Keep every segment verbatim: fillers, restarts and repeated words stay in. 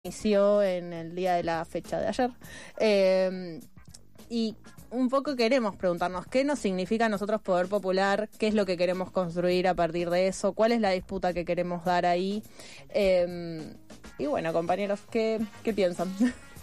inició en el día de la fecha de ayer. Eh, y un poco queremos preguntarnos qué nos significa a nosotros poder popular, qué es lo que queremos construir a partir de eso, cuál es la disputa que queremos dar ahí. Eh, y bueno, compañeros, ¿qué, qué piensan?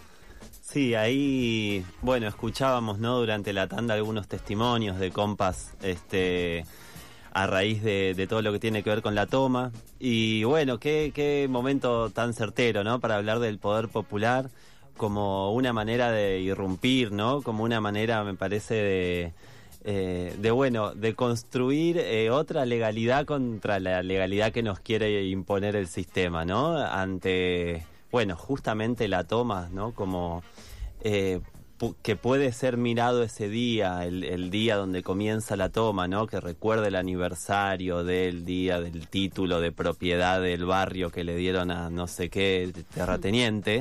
Sí, ahí, bueno, escuchábamos, ¿no?, durante la tanda algunos testimonios de compas, este... a raíz de, de todo lo que tiene que ver con la toma. Y bueno, qué, qué momento tan certero, ¿no?, para hablar del poder popular como una manera de irrumpir, ¿no?, como una manera, me parece, de, eh, de bueno, de construir eh, otra legalidad contra la legalidad que nos quiere imponer el sistema, ¿no?, ante, bueno, justamente la toma, ¿no?, como... Eh, que puede ser mirado ese día, el, el día donde comienza la toma, ¿no?, que recuerda el aniversario del día del título de propiedad del barrio que le dieron a no sé qué terrateniente.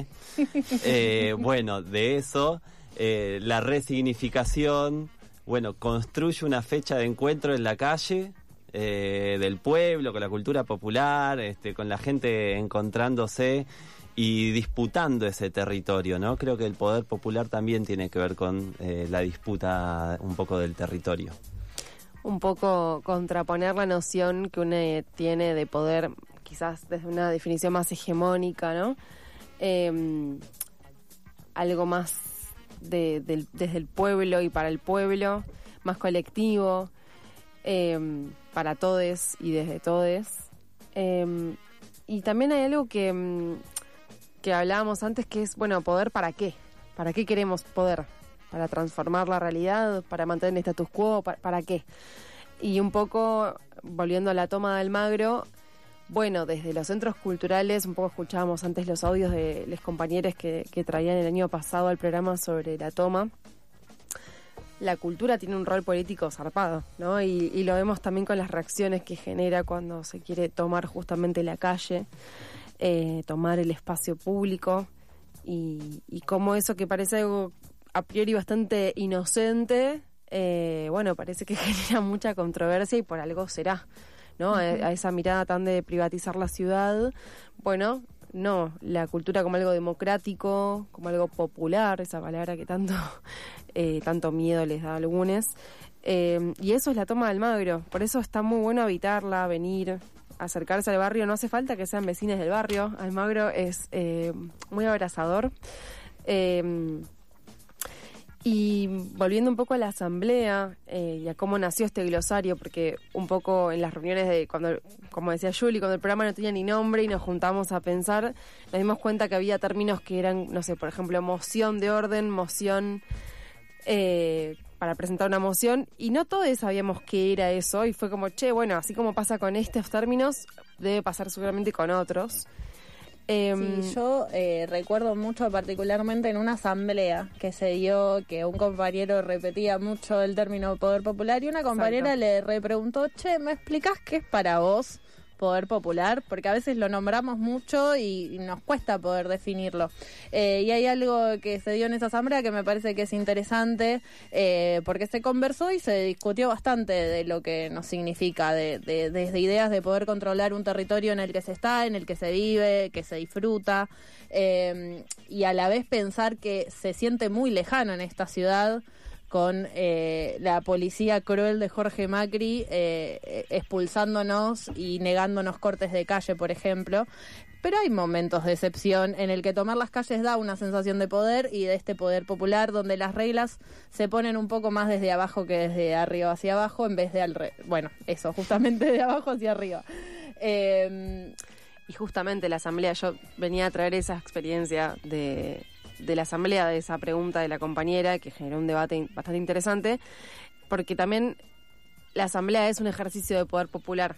Eh, bueno, de eso, eh, la resignificación, bueno, construye una fecha de encuentro en la calle, eh, del pueblo, con la cultura popular, este, con la gente encontrándose y disputando ese territorio, ¿no? Creo que el poder popular también tiene que ver con eh, la disputa un poco del territorio. Un poco contraponer la noción que uno tiene de poder, quizás desde una definición más hegemónica, ¿no? Eh, algo más de, del, desde el pueblo y para el pueblo, más colectivo, eh, para todes y desde todes. Eh, y también hay algo que... que hablábamos antes, que es, bueno, poder para qué, para qué queremos poder, para transformar la realidad, para mantener el status quo, para, para qué. Y un poco, volviendo a la toma de Almagro, bueno, desde los centros culturales, un poco escuchábamos antes los audios de los compañeros que, que traían el año pasado al programa sobre la toma. La cultura tiene un rol político zarpado, ¿no? Y, y lo vemos también con las reacciones que genera cuando se quiere tomar justamente la calle. Eh, tomar el espacio público y, y como eso que parece algo a priori bastante inocente, eh, bueno, parece que genera mucha controversia y por algo será, ¿no? Uh-huh. a, a esa mirada tan de privatizar la ciudad, bueno, no, la cultura como algo democrático, como algo popular, esa palabra que tanto, eh, tanto miedo les da a algunos, eh, y eso es la toma de Almagro, por eso está muy bueno habitarla, venir, acercarse al barrio. No hace falta que sean vecinos del barrio. Almagro es eh, muy abrazador. Eh, y volviendo un poco a la asamblea eh, y a cómo nació este glosario, porque un poco en las reuniones de cuando, como decía Juli, cuando el programa no tenía ni nombre y nos juntamos a pensar, nos dimos cuenta que había términos que eran, no sé, por ejemplo, moción de orden, moción... Eh, para presentar una moción, y no todos sabíamos qué era eso, y fue como, che, bueno, así como pasa con estos términos, debe pasar seguramente con otros. Eh, sí, yo eh, recuerdo mucho particularmente en una asamblea que se dio, que un compañero repetía mucho el término poder popular, y una compañera exacto. le repreguntó, che, ¿me explicás qué es para vos poder popular? Porque a veces lo nombramos mucho y nos cuesta poder definirlo. Eh, y hay algo que se dio en esa asamblea que me parece que es interesante, eh, porque se conversó y se discutió bastante de lo que nos significa, de, de, desde ideas de poder controlar un territorio en el que se está, en el que se vive, que se disfruta, eh, y a la vez pensar que se siente muy lejano en esta ciudad, con eh, la policía cruel de Jorge Macri eh, expulsándonos y negándonos cortes de calle, por ejemplo. Pero hay momentos de excepción en el que tomar las calles da una sensación de poder y de este poder popular, donde las reglas se ponen un poco más desde abajo que desde arriba hacia abajo, en vez de al re... bueno, eso, justamente de abajo hacia arriba. Eh, y justamente la asamblea, yo venía a traer esa experiencia de... de la asamblea, de esa pregunta de la compañera, que generó un debate bastante interesante, porque también la asamblea es un ejercicio de poder popular.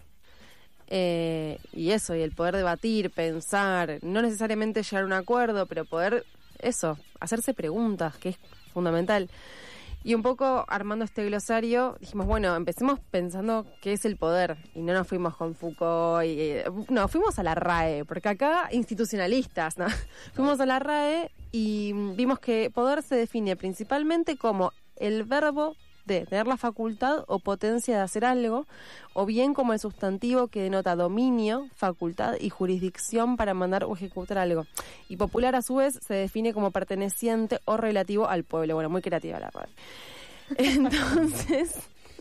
Eh, y eso, y el poder debatir, pensar, no necesariamente llegar a un acuerdo, pero poder, eso, hacerse preguntas, que es fundamental. Y un poco armando este glosario, dijimos, bueno, empecemos pensando qué es el poder, y no nos fuimos con Foucault, y, eh, no, fuimos a la RAE, porque acá institucionalistas, ¿no? Fuimos a la RAE y vimos que poder se define principalmente como el verbo de tener la facultad o potencia de hacer algo, o bien como el sustantivo que denota dominio, facultad y jurisdicción para mandar o ejecutar algo. Y popular, a su vez, se define como perteneciente o relativo al pueblo. Bueno, muy creativa la palabra. Entonces,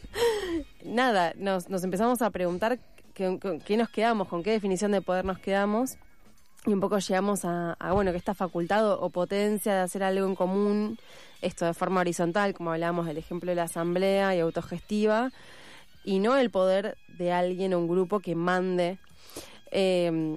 nada, nos, nos empezamos a preguntar qué, qué nos quedamos, con qué definición de poder nos quedamos. Y un poco llegamos a, a, bueno, que esta facultad o, o potencia de hacer algo en común, esto de forma horizontal, como hablábamos del ejemplo de la asamblea y autogestiva, y no el poder de alguien o un grupo que mande. Eh,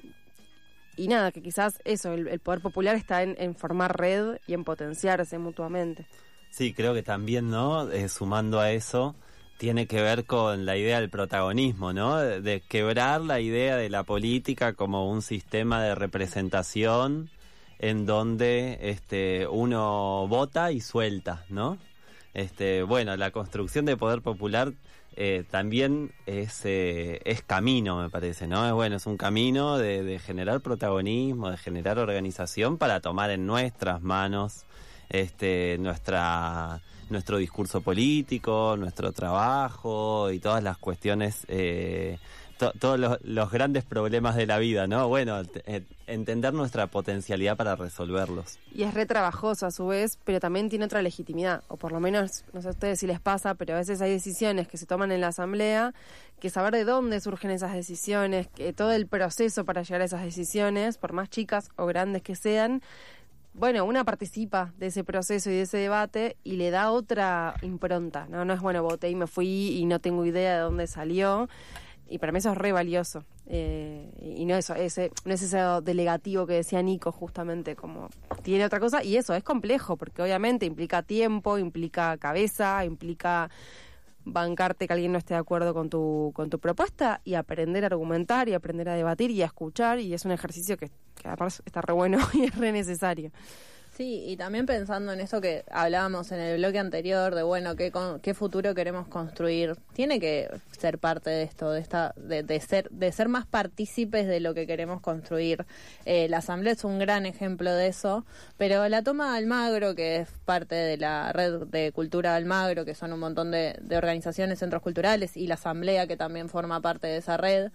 y nada, que quizás eso, el, el poder popular está en, en formar red y en potenciarse mutuamente. Sí, creo que también, ¿no? Eh, sumando a eso, tiene que ver con la idea del protagonismo, ¿no? De, de quebrar la idea de la política como un sistema de representación en donde este uno vota y suelta, ¿no? Este, bueno, la construcción de poder popular eh, también es eh, es camino, me parece, ¿no? Es bueno, es un camino de, de generar protagonismo, de generar organización para tomar en nuestras manos este nuestra nuestro discurso político, nuestro trabajo y todas las cuestiones, eh, to, todos los, los grandes problemas de la vida, ¿no? Bueno, t- entender nuestra potencialidad para resolverlos. Y es re trabajoso a su vez, pero también tiene otra legitimidad, o por lo menos, no sé a ustedes si les pasa, pero a veces hay decisiones que se toman en la asamblea, que saber de dónde surgen esas decisiones, que todo el proceso para llegar a esas decisiones, por más chicas o grandes que sean, bueno, una participa de ese proceso y de ese debate y le da otra impronta, ¿no? No es, bueno, voté y me fui y no tengo idea de dónde salió. Y para mí eso es re valioso. Eh, y no, eso, ese, no es ese delegativo que decía Nico, justamente, como tiene otra cosa. Y eso es complejo, porque obviamente implica tiempo, implica cabeza, implica bancarte que alguien no esté de acuerdo con tu con tu propuesta y aprender a argumentar y aprender a debatir y a escuchar, y es un ejercicio que, que además está re bueno y es re necesario. Sí, y también pensando en eso que hablábamos en el bloque anterior, de bueno, qué, qué futuro queremos construir, tiene que ser parte de esto, de esta de, de ser de ser más partícipes de lo que queremos construir. Eh, la Asamblea es un gran ejemplo de eso, pero la toma de Almagro, que es parte de la red de cultura Almagro, que son un montón de, de organizaciones, centros culturales, y la Asamblea, que también forma parte de esa red,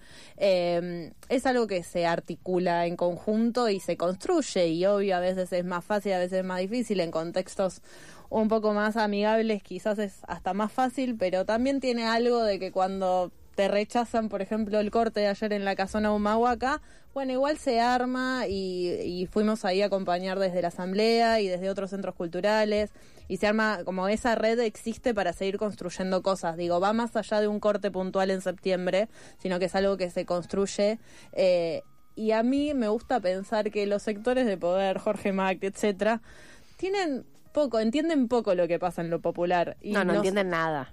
eh, es algo que se articula en conjunto y se construye, y obvio a veces es más fácil, a veces es más difícil, en contextos un poco más amigables quizás es hasta más fácil, pero también tiene algo de que cuando te rechazan, por ejemplo, el corte de ayer en la casona Humahuaca, bueno, igual se arma y, y fuimos ahí a acompañar desde la asamblea y desde otros centros culturales, y se arma, como esa red existe para seguir construyendo cosas, digo, va más allá de un corte puntual en septiembre, sino que es algo que se construye. eh, Y a mí me gusta pensar que los sectores de poder, Jorge Macri, etcétera, tienen poco, entienden poco lo que pasa en lo popular. Y no, no nos, entienden nada.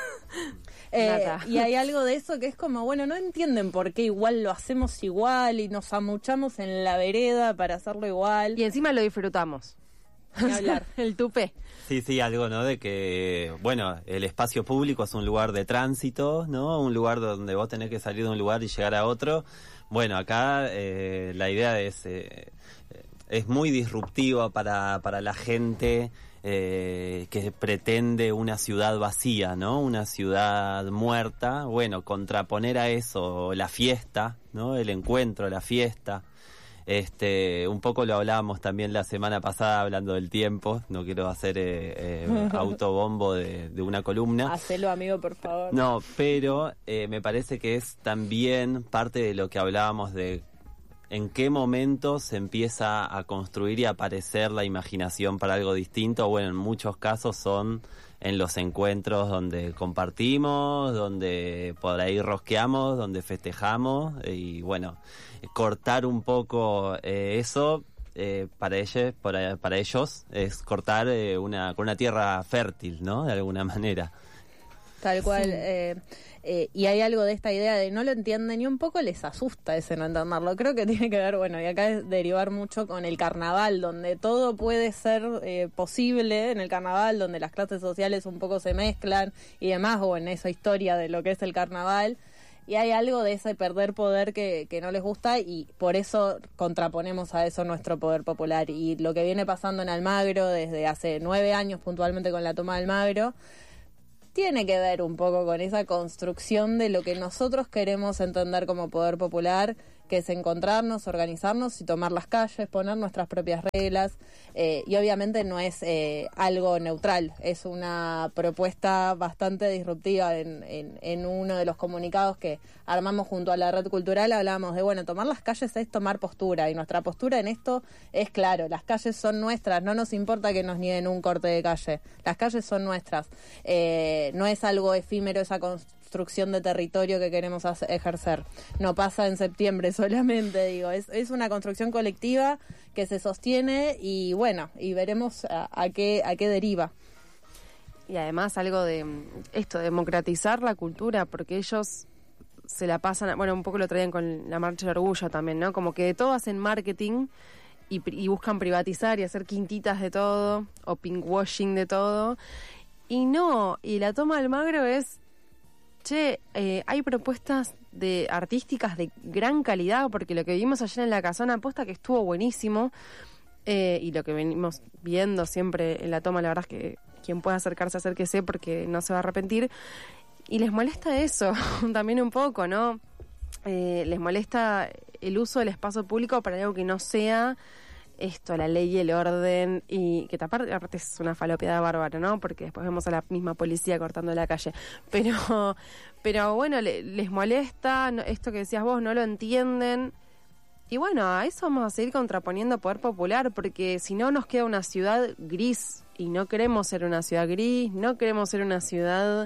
eh, nada. Y hay algo de eso que es como, bueno, no entienden por qué igual lo hacemos igual y nos amuchamos en la vereda para hacerlo igual. Y encima lo disfrutamos. Ni hablar. El tupé. Sí, sí, algo, ¿no? De que, bueno, el espacio público es un lugar de tránsito, ¿no? Un lugar donde vos tenés que salir de un lugar y llegar a otro. Bueno, acá eh, la idea es eh, es muy disruptiva para, para la gente eh, que pretende una ciudad vacía, ¿no? Una ciudad muerta. Bueno, contraponer a eso la fiesta, ¿no? El encuentro, la fiesta. Este, un poco lo hablábamos también la semana pasada hablando del tiempo. No quiero hacer eh, eh, autobombo de, de una columna. Hacelo, amigo, por favor. No, pero eh, me parece que es también parte de lo que hablábamos de en qué momento se empieza a construir y a aparecer la imaginación para algo distinto. Bueno, en muchos casos son en los encuentros donde compartimos, donde por ahí rosqueamos, donde festejamos, y bueno, cortar un poco eh, eso eh, para ellos, para, para ellos es cortar eh, una con una tierra fértil, ¿no? De alguna manera. Tal cual. Sí. Eh, eh, y hay algo de esta idea de no lo entienden y un poco les asusta ese no entenderlo. Creo que tiene que ver, bueno, y acá es derivar mucho con el carnaval, donde todo puede ser eh, posible en el carnaval, donde las clases sociales un poco se mezclan y demás, o en esa historia de lo que es el carnaval. Y hay algo de ese perder poder que, que no les gusta, y por eso contraponemos a eso nuestro poder popular. Y lo que viene pasando en Almagro desde hace nueve años puntualmente con la toma de Almagro, tiene que ver un poco con esa construcción de lo que nosotros queremos entender como poder popular, que es encontrarnos, organizarnos y tomar las calles, poner nuestras propias reglas, eh, y obviamente no es eh, algo neutral, es una propuesta bastante disruptiva. En, en, en uno de los comunicados que armamos junto a la Red Cultural hablábamos de, bueno, tomar las calles es tomar postura, y nuestra postura en esto es claro, las calles son nuestras, no nos importa que nos nieguen un corte de calle, las calles son nuestras, eh, no es algo efímero esa construcción de territorio que queremos hacer, ejercer. No pasa en septiembre solamente, digo, es, es una construcción colectiva que se sostiene y bueno, y veremos a, a qué a qué deriva. Y además algo de esto, democratizar la cultura, porque ellos se la pasan, bueno, un poco lo traían con la Marcha del Orgullo también, ¿no? Como que de todo hacen marketing y, y buscan privatizar y hacer quintitas de todo, o pinkwashing de todo. Y no, y la toma del Magro es, che, eh, hay propuestas de artísticas de gran calidad, porque lo que vimos ayer en la Casona Posta, que estuvo buenísimo, eh, y lo que venimos viendo siempre en la toma, la verdad es que quien pueda acercarse, acérquese, porque no se va a arrepentir. Y les molesta eso también un poco, ¿no? Eh, les molesta el uso del espacio público para algo que no sea esto, la ley y el orden, y que aparte, aparte es una falopeada bárbara, ¿no? Porque después vemos a la misma policía cortando la calle. Pero, pero bueno, le, les molesta, no, esto que decías vos, no lo entienden. Y bueno, a eso vamos a seguir contraponiendo poder popular, porque si no nos queda una ciudad gris, y no queremos ser una ciudad gris, no queremos ser una ciudad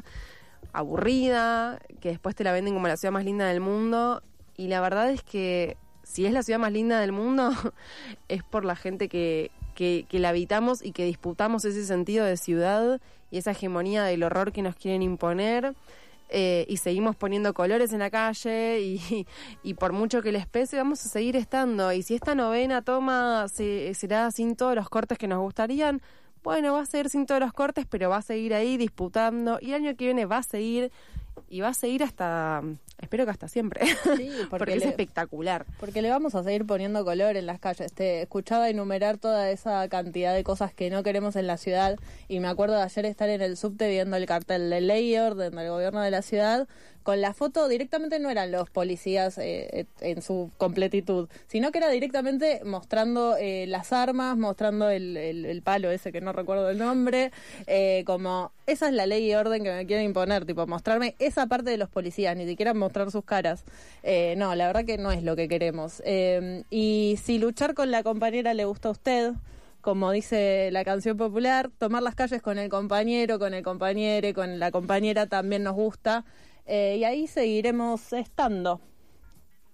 aburrida, que después te la venden como la ciudad más linda del mundo, y la verdad es que si es la ciudad más linda del mundo, es por la gente que, que, que la habitamos y que disputamos ese sentido de ciudad y esa hegemonía del horror que nos quieren imponer, eh, y seguimos poniendo colores en la calle y, y por mucho que les pese vamos a seguir estando. Y si esta novena toma se, será sin todos los cortes que nos gustarían, bueno, va a seguir sin todos los cortes, pero va a seguir ahí disputando, y el año que viene va a seguir, y va a seguir hasta, espero que hasta siempre, sí, porque, porque le, es espectacular. Porque le vamos a seguir poniendo color en las calles. Te escuchaba enumerar toda esa cantidad de cosas que no queremos en la ciudad, y me acuerdo de ayer estar en el subte viendo el cartel de ley y orden del gobierno de la ciudad, con la foto directamente no eran los policías eh, en su completitud, sino que era directamente mostrando eh, las armas, mostrando el, el, el palo ese que no recuerdo el nombre, eh, como esa es la ley y orden que me quieren imponer, tipo mostrarme esa parte de los policías, ni siquiera mostrar sus caras. Eh, no, la verdad que no es lo que queremos. Eh, y si luchar con la compañera le gusta a usted, como dice la canción popular, tomar las calles con el compañero, con el compañere, con la compañera también nos gusta. Eh, y ahí seguiremos estando.